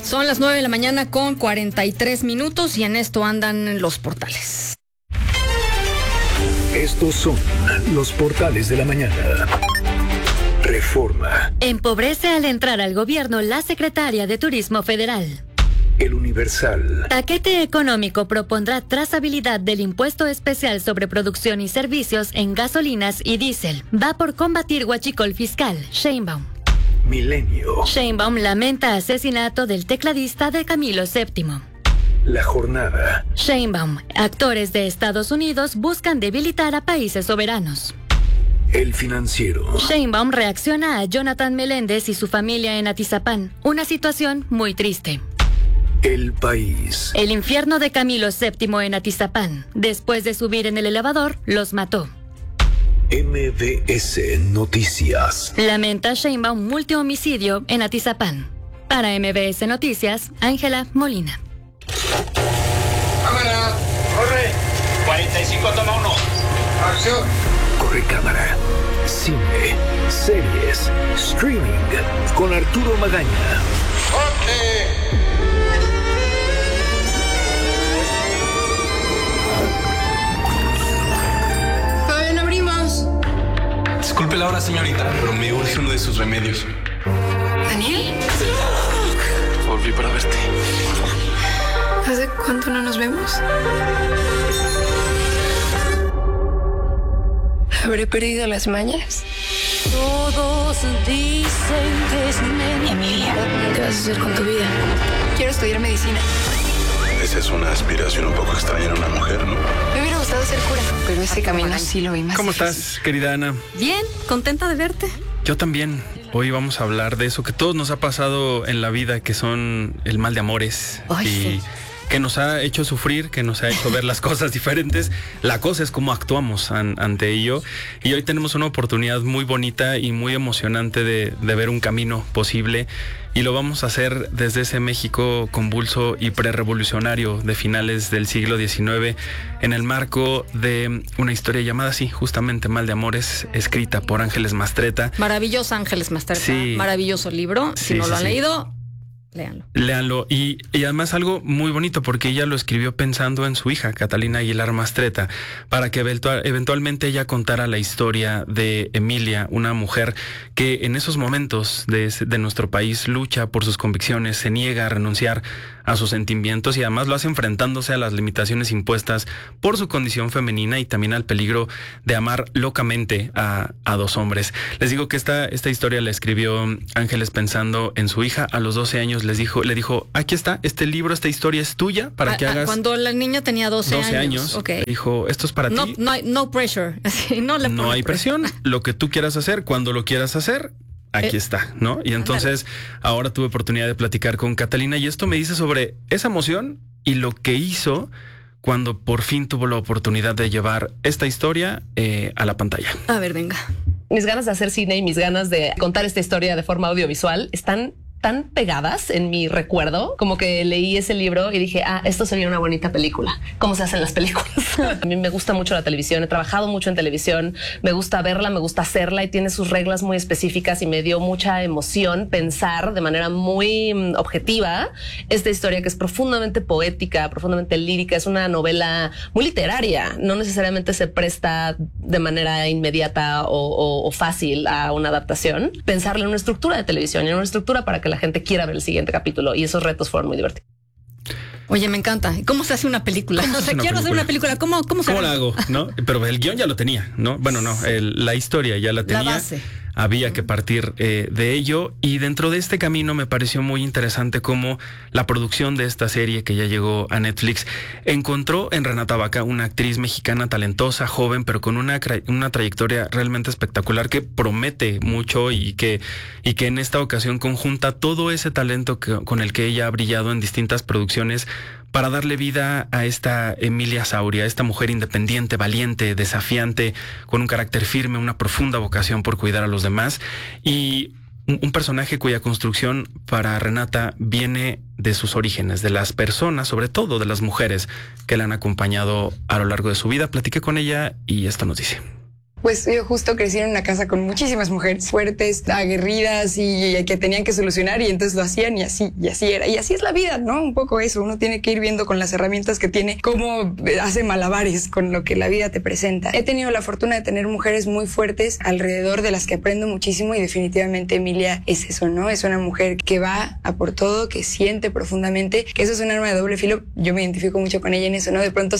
Son las 9 de la mañana con 43 minutos y en esto andan los portales. Estos son los portales de la mañana. Reforma. Empobrece al entrar al gobierno la secretaria de Turismo Federal. El Universal. Paquete económico propondrá trazabilidad del impuesto especial sobre producción y servicios en gasolinas y diésel. Va por combatir huachicol fiscal. Sheinbaum. Milenio. Sheinbaum lamenta asesinato del tecladista de Camilo VII. La Jornada. Sheinbaum. Actores de Estados Unidos buscan debilitar a países soberanos. El Financiero. Sheinbaum reacciona a Jonathan Meléndez y su familia en Atizapán. Una situación muy triste. El País. El infierno de Camilo VII en Atizapán. Después de subir en el elevador, los mató. MBS Noticias. Lamenta Sheinbaum multihomicidio en Atizapán. Para MBS Noticias, Ángela Molina. Cámara, corre. 45, toma 1. Acción. Corre cámara. Cine, series, streaming con Arturo Magaña. ¡Corte! Todavía no abrimos. Disculpe la hora, señorita, pero me urge uno de sus remedios. ¿Daniel? Volví para verte. ¿Hace cuánto no nos vemos? ¿Habré perdido las mañas? Todos dicen que es Emilia, ¿qué vas a hacer con tu vida? Quiero estudiar medicina. Esa es una aspiración un poco extraña en una mujer, ¿no? Me hubiera gustado ser cura, pero ese camino sí lo vi más. ¿Cómo estás, querida Ana? Bien, contenta de verte. Yo también. Hoy vamos a hablar de eso que todos nos ha pasado en la vida, que son el mal de amores. Ay, sí. Que nos ha hecho sufrir, que nos ha hecho ver las cosas diferentes. La cosa es cómo actuamos ante ello. Y hoy tenemos una oportunidad muy bonita y muy emocionante de ver un camino posible. Y lo vamos a hacer desde ese México convulso y prerrevolucionario de finales del siglo XIX, en el marco de una historia llamada así, justamente Mal de Amores, escrita por Ángeles Mastretta. Maravilloso Ángeles Mastretta, Sí. Maravilloso libro. Si no lo han leído, léanlo. Y además algo muy bonito, porque ella lo escribió pensando en su hija, Catalina Aguilar Mastretta, para que eventualmente ella contara la historia de Emilia, una mujer que en esos momentos de nuestro país lucha por sus convicciones, se niega a renunciar a sus sentimientos y además lo hace enfrentándose a las limitaciones impuestas por su condición femenina y también al peligro de amar locamente a dos hombres. Les digo que esta historia la escribió Ángeles pensando en su hija. A los 12 años le dijo, aquí está, este libro, esta historia es tuya para que hagas. Cuando la niña tenía 12 años. Okay. Le dijo, esto es para ti. No pressure. No hay presión. Lo que tú quieras hacer, cuando lo quieras hacer, aquí está, ¿no? Y entonces ahora tuve oportunidad de platicar con Catalina y esto me dice sobre esa emoción y lo que hizo cuando por fin tuvo la oportunidad de llevar esta historia a la pantalla. A ver, venga. Mis ganas de hacer cine y mis ganas de contar esta historia de forma audiovisual están tan pegadas en mi recuerdo, como que leí ese libro y dije, esto sería una bonita película. ¿Cómo se hacen las películas? A mí me gusta mucho la televisión, he trabajado mucho en televisión, me gusta verla, me gusta hacerla y tiene sus reglas muy específicas y me dio mucha emoción pensar de manera muy objetiva esta historia que es profundamente poética, profundamente lírica, es una novela muy literaria, no necesariamente se presta de manera inmediata o fácil a una adaptación. Pensarle en una estructura de televisión y en una estructura para que la gente quiera ver el siguiente capítulo y esos retos fueron muy divertidos. Oye, me encanta. ¿Cómo se hace una película? Quiero hacer una película. ¿Cómo la hago? ¿No? Pero el guión ya lo tenía, ¿no? Bueno, no, la historia ya la tenía. La base. Había que partir de ello y dentro de este camino me pareció muy interesante cómo la producción de esta serie que ya llegó a Netflix encontró en Renata Vaca una actriz mexicana talentosa, joven, pero con una trayectoria realmente espectacular que promete mucho y que en esta ocasión conjunta todo ese talento con el que ella ha brillado en distintas producciones para darle vida a esta Emilia Sauria, esta mujer independiente, valiente, desafiante, con un carácter firme, una profunda vocación por cuidar a los demás y un personaje cuya construcción para Renata viene de sus orígenes, de las personas, sobre todo de las mujeres que la han acompañado a lo largo de su vida. Platiqué con ella y esto nos dice. Pues yo justo crecí en una casa con muchísimas mujeres fuertes, aguerridas y que tenían que solucionar, y entonces lo hacían y así era. Y así es la vida, ¿no? Un poco eso. Uno tiene que ir viendo con las herramientas que tiene cómo hace malabares con lo que la vida te presenta. He tenido la fortuna de tener mujeres muy fuertes alrededor de las que aprendo muchísimo, y definitivamente Emilia es eso, ¿no? Es una mujer que va a por todo, que siente profundamente, que eso es un arma de doble filo. Yo me identifico mucho con ella en eso, ¿no? De pronto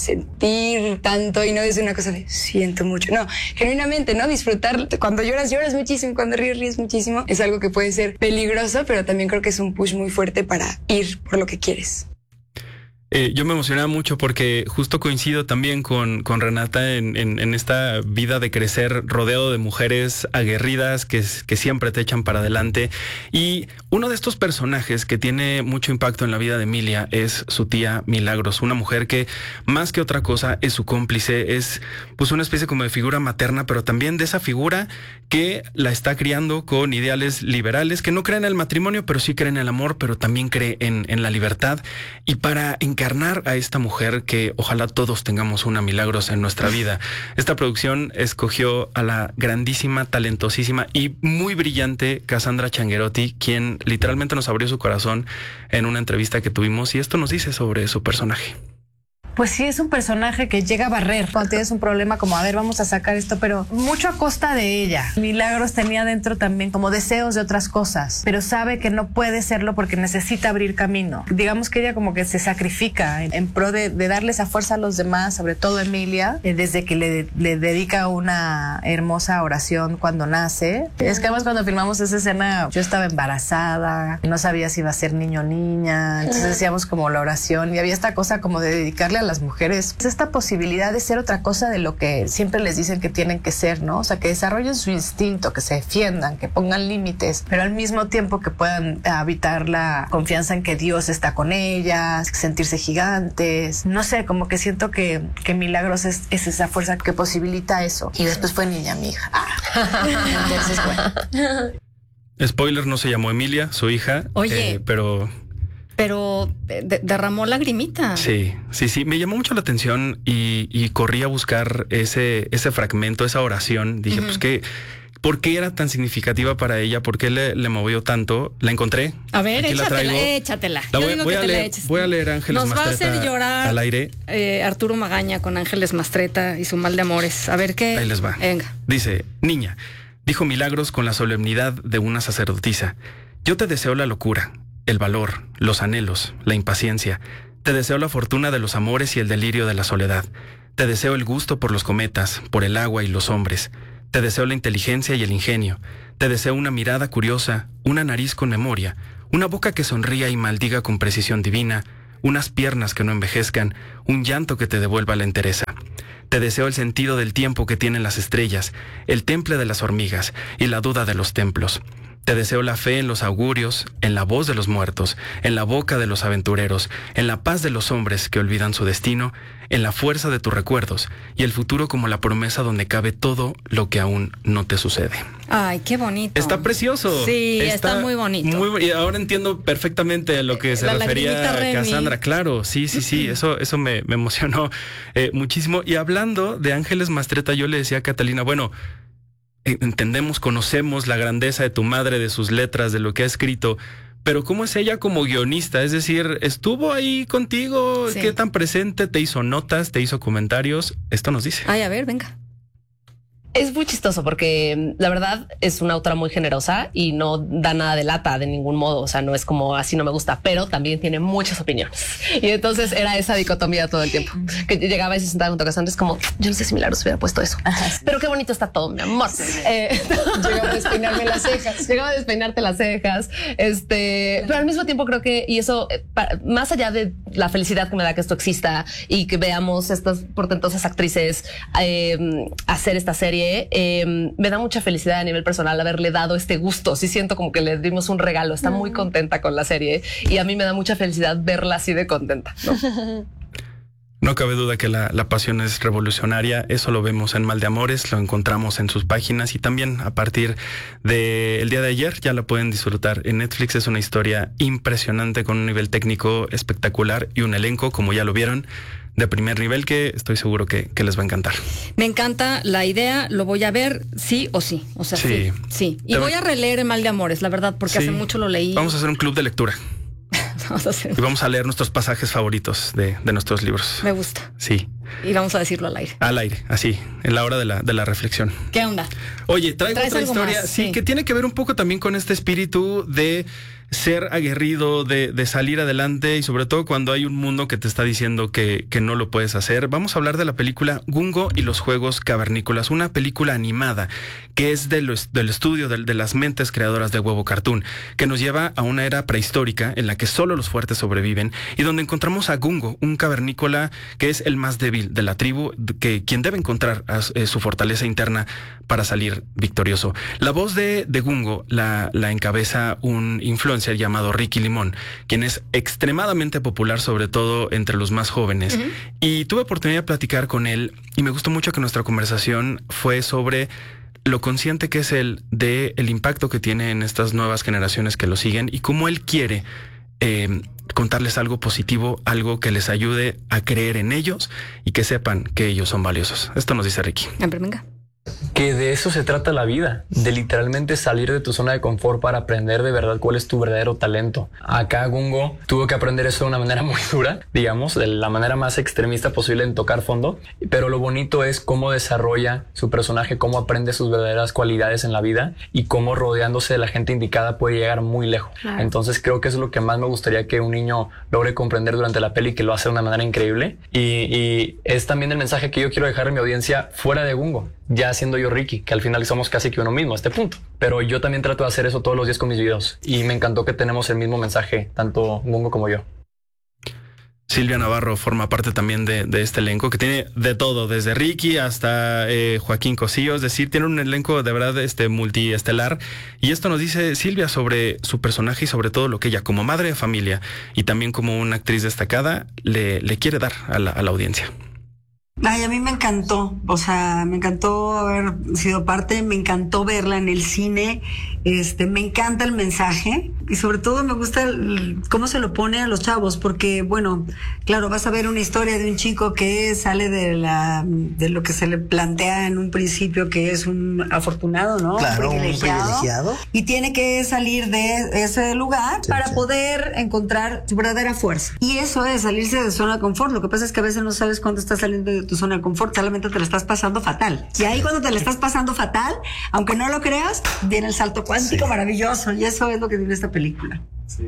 sentir tanto y no es una cosa de siento mucho, no, genuinamente, ¿no? Disfrutar. Cuando lloras muchísimo, cuando ríes muchísimo. Es algo que puede ser peligroso, pero también creo que es un push muy fuerte para ir por lo que quieres. Yo me emocionaba mucho porque justo coincido también con Renata en esta vida de crecer rodeado de mujeres aguerridas que siempre te echan para adelante. Y uno de estos personajes que tiene mucho impacto en la vida de Emilia es su tía Milagros, una mujer que más que otra cosa es su cómplice, es pues una especie como de figura materna, pero también de esa figura que la está criando con ideales liberales, que no cree en el matrimonio, pero sí cree en el amor, pero también cree en la libertad. Y para encarnar a esta mujer, que ojalá todos tengamos una Milagros en nuestra vida, esta producción escogió a la grandísima, talentosísima y muy brillante Cassandra Changuerotti, quien literalmente nos abrió su corazón en una entrevista que tuvimos, y esto nos dice sobre su personaje. Pues sí, es un personaje que llega a barrer. Cuando tienes un problema como, a ver, vamos a sacar esto, pero mucho a costa de ella. Milagros tenía dentro también como deseos de otras cosas, pero sabe que no puede serlo porque necesita abrir camino. Digamos que ella como que se sacrifica en pro de darle esa fuerza a los demás, sobre todo Emilia, desde que le dedica una hermosa oración cuando nace. Es que además cuando filmamos esa escena, yo estaba embarazada, no sabía si iba a ser niño o niña, entonces decíamos como la oración, y había esta cosa como de dedicarle a las mujeres esta posibilidad de ser otra cosa de lo que siempre les dicen que tienen que ser, ¿no? O sea, que desarrollen su instinto, que se defiendan, que pongan límites, pero al mismo tiempo que puedan habitar la confianza en que Dios está con ellas, sentirse gigantes. No sé, como que siento que Milagros es esa fuerza que posibilita eso. Y después fue niña mi hija. Entonces, bueno. Spoiler, no se llamó Emilia, su hija. Oye, pero derramó lagrimita. Sí. Me llamó mucho la atención y corrí a buscar ese fragmento, esa oración. Dije, pues que, ¿por qué era tan significativa para ella? ¿Por qué le movió tanto? La encontré. A ver, échatela. Voy a leer Ángeles Mastreta. Nos va a hacer llorar al aire. Arturo Magaña con Ángeles Mastreta y su mal de amores. A ver qué. Ahí les va. Venga. Dice, niña, dijo Milagros con la solemnidad de una sacerdotisa, yo te deseo la locura, el valor, los anhelos, la impaciencia. Te deseo la fortuna de los amores y el delirio de la soledad. Te deseo el gusto por los cometas, por el agua y los hombres. Te deseo la inteligencia y el ingenio. Te deseo una mirada curiosa, una nariz con memoria, una boca que sonría y maldiga con precisión divina, unas piernas que no envejezcan, un llanto que te devuelva la entereza. Te deseo el sentido del tiempo que tienen las estrellas, el temple de las hormigas y la duda de los templos. Te deseo la fe en los augurios, en la voz de los muertos, en la boca de los aventureros, en la paz de los hombres que olvidan su destino, en la fuerza de tus recuerdos y el futuro como la promesa donde cabe todo lo que aún no te sucede. Ay, qué bonito. Está precioso. Sí, está muy bonito. Y ahora entiendo perfectamente a lo que se refería a Cassandra. Claro, sí. Eso me emocionó muchísimo. Y hablando de Ángeles Mastreta, yo le decía a Catalina, bueno, entendemos, conocemos la grandeza de tu madre, de sus letras, de lo que ha escrito, pero ¿cómo es ella como guionista? Es decir, ¿estuvo ahí contigo? Sí. ¿Qué tan presente? ¿Te hizo notas? ¿Te hizo comentarios? Esto nos dice. Ay, a ver, venga. Es muy chistoso porque la verdad es una autora muy generosa y no da nada de lata de ningún modo. O sea, no es como así no me gusta, pero también tiene muchas opiniones. Y entonces era esa dicotomía todo el tiempo que llegaba y se sentaba junto a Cassandra. Es como, yo no sé si Milagros hubiera puesto eso, pero qué bonito está todo, mi amor. Llegaba a despeinarme las cejas. Llegaba a despeinarte las cejas. Pero al mismo tiempo creo que, y eso, más allá de la felicidad que me da que esto exista y que veamos estas portentosas actrices hacer esta serie, me da mucha felicidad a nivel personal haberle dado este gusto. Sí siento como que le dimos un regalo. Está muy contenta con la serie y a mí me da mucha felicidad verla así de contenta, ¿no? No cabe duda que la pasión es revolucionaria. Eso lo vemos en Mal de Amores, lo encontramos en sus páginas y también a partir del día de ayer ya la pueden disfrutar en Netflix. Es una historia impresionante con un nivel técnico espectacular y un elenco, como ya lo vieron, de primer nivel que estoy seguro que les va a encantar. Me encanta la idea, lo voy a ver sí o sí. O sea, sí. Y voy a releer El Mal de Amores, la verdad, porque hace mucho lo leí. Vamos a hacer un club de lectura. Y vamos a leer nuestros pasajes favoritos de nuestros libros. Me gusta. Sí. Y vamos a decirlo al aire. Al aire, así, en la hora de la reflexión. ¿Qué onda? Oye, traigo otra historia, más? Sí, que tiene que ver un poco también con este espíritu de ser aguerrido, de salir adelante y sobre todo cuando hay un mundo que te está diciendo que no lo puedes hacer. Vamos a hablar de la película Gungo y los Juegos Cavernícolas, una película animada que es del estudio de las mentes creadoras de Huevo Cartoon, que nos lleva a una era prehistórica en la que solo los fuertes sobreviven y donde encontramos a Gungo, un cavernícola que es el más débil de la tribu, quien debe encontrar su fortaleza interna para salir victorioso. La voz de Gungo la encabeza un influencer llamado Ricky Limón, quien es extremadamente popular, sobre todo entre los más jóvenes. Y tuve oportunidad de platicar con él y me gustó mucho que nuestra conversación fue sobre lo consciente que es él de el impacto que tiene en estas nuevas generaciones que lo siguen y cómo él quiere contarles algo positivo, algo que les ayude a creer en ellos y que sepan que ellos son valiosos. Esto nos dice Ricky. Venga. Que de eso se trata la vida, de literalmente salir de tu zona de confort para aprender de verdad cuál es tu verdadero talento. Acá Gungo tuvo que aprender eso de una manera muy dura, digamos, de la manera más extremista posible en tocar fondo, pero lo bonito es cómo desarrolla su personaje, cómo aprende sus verdaderas cualidades en la vida y cómo rodeándose de la gente indicada puede llegar muy lejos. Claro. Entonces creo que eso es lo que más me gustaría que un niño logre comprender durante la peli, que lo hace de una manera increíble y es también el mensaje que yo quiero dejar a mi audiencia fuera de Gungo. Ya siendo yo Ricky, que al final somos casi que uno mismo a este punto. Pero yo también trato de hacer eso todos los días con mis videos. Y me encantó que tenemos el mismo mensaje, tanto Gungo como yo. Silvia Navarro forma parte también de este elenco, que tiene de todo, desde Ricky hasta Joaquín Cosillo. Es decir, tiene un elenco de verdad multiestelar. Y esto nos dice Silvia sobre su personaje y sobre todo lo que ella, como madre de familia y también como una actriz destacada, le quiere dar a la audiencia. Ay, a mí me encantó, o sea, me encantó haber sido parte, me encantó verla en el cine, me encanta el mensaje y sobre todo me gusta cómo se lo pone a los chavos, porque bueno, claro, vas a ver una historia de un chico que sale de lo que se le plantea en un principio, que es un afortunado, ¿no? Claro, un privilegiado. Y tiene que salir de ese lugar para poder encontrar su verdadera fuerza. Y eso es salirse de zona de confort. Lo que pasa es que a veces no sabes cuándo estás saliendo de tu zona de confort, solamente te la estás pasando fatal. Y ahí cuando te la estás pasando fatal, aunque no lo creas, viene el salto cuántico maravilloso. Y eso es lo que tiene esta película. Sí.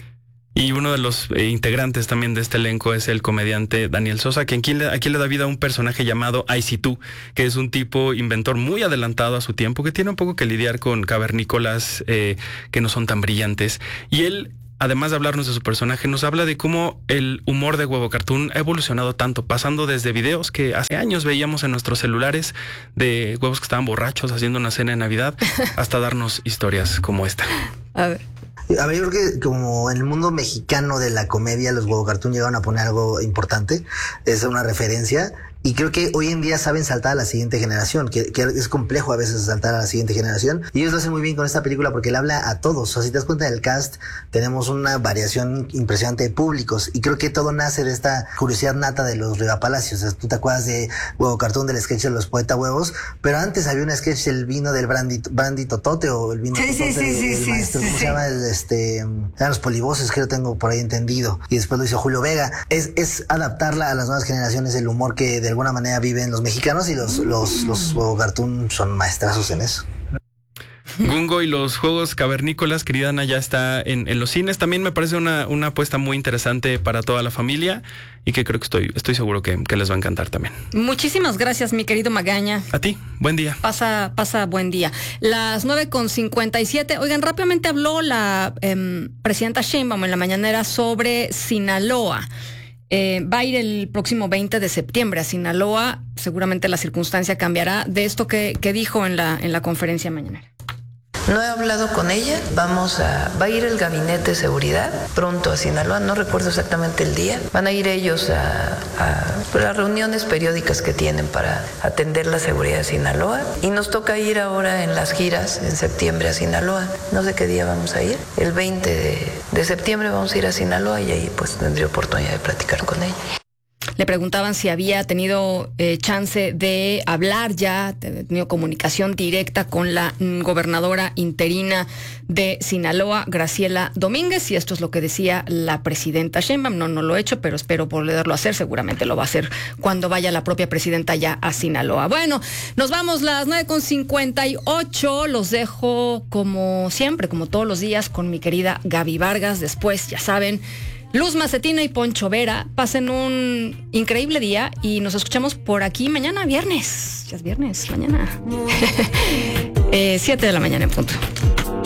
Y uno de los integrantes también de este elenco es el comediante Daniel Sosa, que aquí le da vida a un personaje llamado IC2, que es un tipo inventor muy adelantado a su tiempo, que tiene un poco que lidiar con cavernícolas que no son tan brillantes. Y él, además de hablarnos de su personaje, nos habla de cómo el humor de Huevo Cartoon ha evolucionado tanto, pasando desde videos que hace años veíamos en nuestros celulares de huevos que estaban borrachos haciendo una cena de Navidad, hasta darnos historias como esta. A ver, yo creo que como en el mundo mexicano de la comedia, los Huevo Cartoon llegaron a poner algo importante, es una referencia. Y creo que hoy en día saben saltar a la siguiente generación, que es complejo a veces saltar a la siguiente generación. Y ellos lo hacen muy bien con esta película porque le habla a todos. O sea, si te das cuenta del cast, tenemos una variación impresionante de públicos. Y creo que todo nace de esta curiosidad nata de los Rivapalacios. O sea, tú te acuerdas de Huevo Cartoon, del sketch de los Poeta Huevos, pero antes había un sketch del vino del Brandy Totote o el vino Totote del maestro. ¿Cómo se llama? Eran los Polivoces, que lo tengo por ahí entendido. Y después lo hizo Julio Vega. Es adaptarla a las nuevas generaciones, el humor que de alguna manera viven los mexicanos, y los Huevo Cartoon son maestrazos en eso. Gungo y los Juegos Cavernícolas, querida Ana, ya está en los cines. También me parece una apuesta muy interesante para toda la familia y que creo que estoy seguro que les va a encantar también. Muchísimas gracias, mi querido Magaña. A ti, buen día. Pasa buen día. Las 9:57. Oigan, rápidamente habló la presidenta Sheinbaum en la mañanera sobre Sinaloa. Va a ir el próximo 20 de septiembre a Sinaloa. Seguramente la circunstancia cambiará. De esto que dijo en la conferencia mañanera. No he hablado con ella. Va a ir el gabinete de seguridad pronto a Sinaloa. No recuerdo exactamente el día. Van a ir ellos a las reuniones periódicas que tienen para atender la seguridad de Sinaloa. Y nos toca ir ahora en las giras en septiembre a Sinaloa. No sé qué día vamos a ir. El 20 de septiembre vamos a ir a Sinaloa y ahí pues tendré oportunidad de platicar con ella. Le preguntaban si había tenido chance de hablar ya, tenido comunicación directa con la gobernadora interina de Sinaloa, Graciela Domínguez, y esto es lo que decía la presidenta Sheinbaum. No lo he hecho, pero espero poderlo hacer. Seguramente lo va a hacer cuando vaya la propia presidenta ya a Sinaloa. Bueno, nos vamos las 9:58. Los dejo como siempre, como todos los días, con mi querida Gaby Vargas. Después, ya saben, Luz Macetina y Poncho Vera. Pasen un increíble día y nos escuchamos por aquí mañana, viernes. Ya es viernes, mañana. 7 de la mañana en punto.